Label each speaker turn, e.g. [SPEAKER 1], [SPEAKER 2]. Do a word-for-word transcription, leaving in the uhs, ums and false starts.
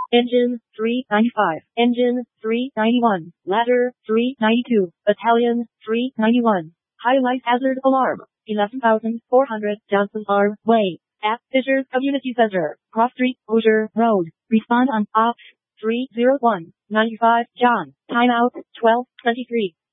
[SPEAKER 1] Engine, three ninety-five. Engine, three ninety-one. Ladder, three ninety-two. Battalion, three ninety-one. Highlight hazard alarm, eleven thousand four hundred Johnson Arm Way. At Fishers Community Center, Cross Street, Hoosier Road. Respond on ops three zero one, ninety-five John. Timeout, twelve twenty-three.